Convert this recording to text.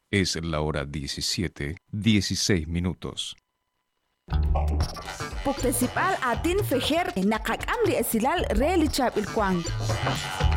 Es la hora 17:16. Pagkasipal atin feher nakakam di asilal relichab ilkwang.